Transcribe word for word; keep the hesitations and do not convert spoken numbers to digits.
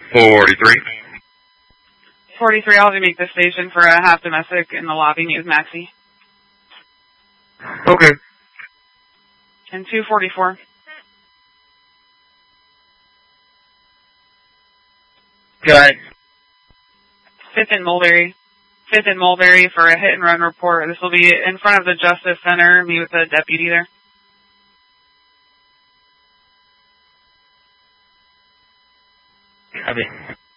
forty-three. forty-three, I'll have to make the station for a half domestic in the lobby. Use Maxie. Okay. And two forty-four. Go ahead. Fifth and Mulberry. Fifth and Mulberry for a hit and run report. This will be in front of the Justice Center. Meet with the deputy there. Copy.